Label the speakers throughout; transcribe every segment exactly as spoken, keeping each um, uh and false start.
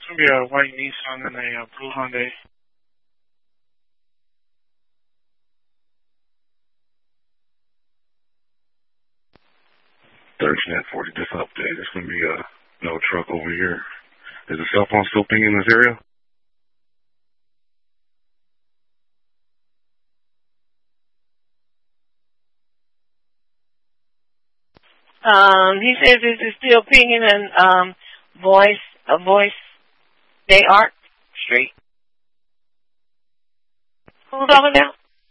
Speaker 1: It's going to be a white Nissan and a uh, blue Hyundai.
Speaker 2: thirteen at forty, this update. There's going to be a no truck over here. Is the cell phone still pinging in this area?
Speaker 3: Um, he says this is still pinging in um, voice, a voice, Day Art Street. Who's over there?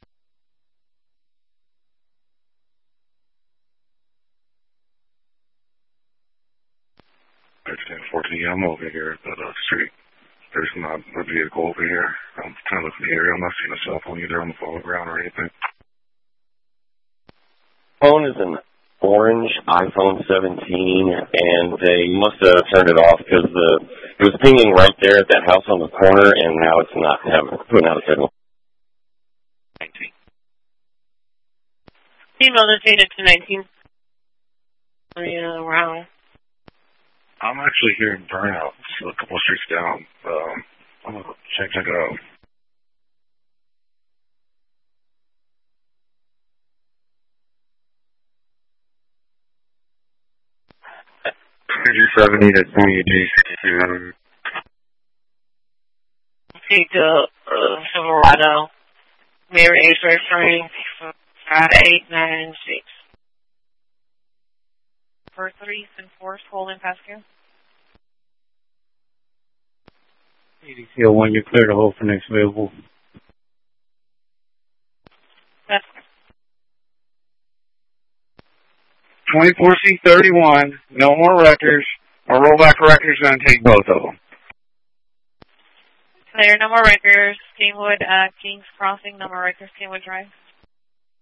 Speaker 2: thirteen fourteen, yeah, I'm over here at the uh, street. There's not a vehicle over here. I'm trying to look in the area. I'm not seeing a cell phone either on the phone ground or anything.
Speaker 4: Phone is an orange iPhone seventeen, and they must have turned it off because the it was pinging right there at that house on the corner, and now it's not having putting out a signal.
Speaker 3: nineteen. Email is dated to nineteen. Yeah, around.
Speaker 2: I'm actually here in Burnout, so a couple of streets down. Um, I'm gonna check check it out. G seventy to twenty G sixty-two hundred.
Speaker 3: Take the uh, Silverado, mirror X-ray frame, five eight nine six. For three and four, Colin Pascal.
Speaker 5: A D C L one, you're clear to hold for next available.
Speaker 3: That's
Speaker 1: twenty-four C thirty-one, no more records. A rollback record's going to take both of them.
Speaker 3: clear, no more records. Kingwood, uh, Kings Crossing, no more records, Kingwood Drive.